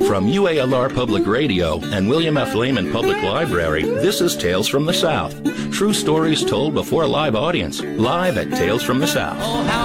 From UALR Public Radio and William F. Lehman Public Library, this is Tales from the South. True stories told before a live audience, live at Tales from the South. Oh, how